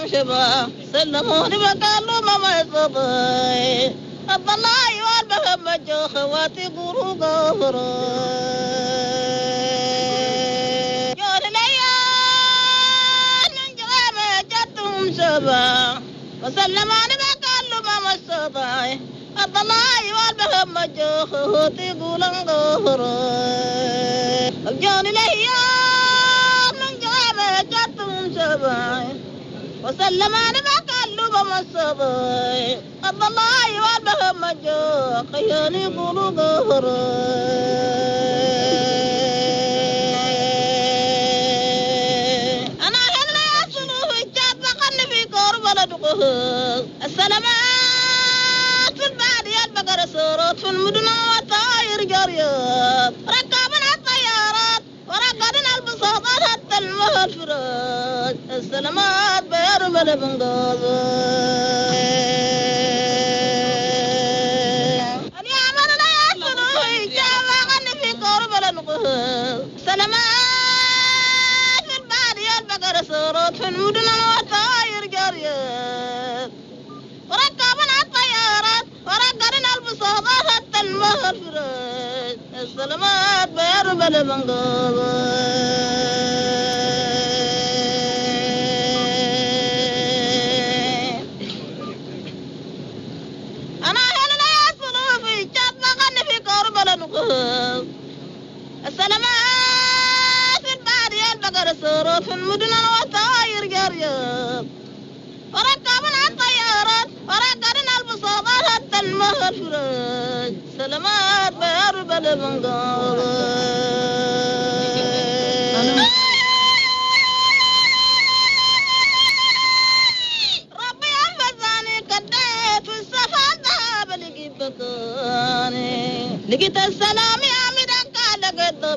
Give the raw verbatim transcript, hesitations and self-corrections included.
شبا سلموني بقالوا ما يصبي الضلاي والبهم جو خواتي قرو قهري جون ليان من جغامة جتهم شبا وسلموني بقالوا ما يصبي الضلاي والبهم جو خواتي قرو قهري جون ليان من جغامة جتهم شبا وسلم أنا ما قالوا بمصبي قد الله والبهم مجو خياني قولوا قهري أنا هلا يصلوا الجاد بقن في قرب لدقه السلامات في البادية البقر سورات في المدن وطاير جريات ركابنا الطيارات ورقدنا البساطات حتى المهر فرات السلامات بيرمل بنقاضي اليمن لا يصلوا الجاد بقن في قرب لدقه السلامات في البادية البقر سورات في المدن وطاير جريات وركبنا الطيارات ورقدنا البساطات حتى المهر فرات السلامات بيرمل بنقاضي السلامات في البادية البقر سورات في المدن وطاير جريات وركبنا الطيارات ورقدنا البساطات حتى المهر فرات سلامات بيربل بنقاضي ربي أنفذني كديت في السفر ذهب لقيت بكاني لقيت السلام يا